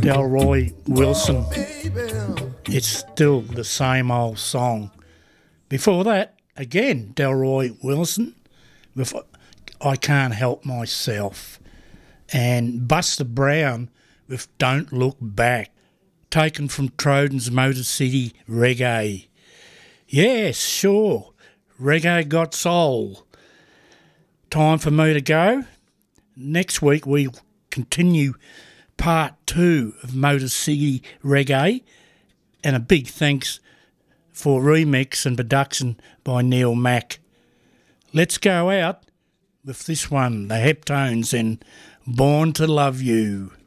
Delroy Wilson. It's still the same old song. Before that, again, Delroy Wilson with I Can't Help Myself. And Buster Brown with Don't Look Back, taken from Troden's Motor City Reggae. Yes, sure, reggae got soul. Time for me to go. Next week we continue part 2 of Motor City Reggae, and a big thanks for remix and production by Neil Mack. Let's go out with this one, the Heptones and Born to Love You.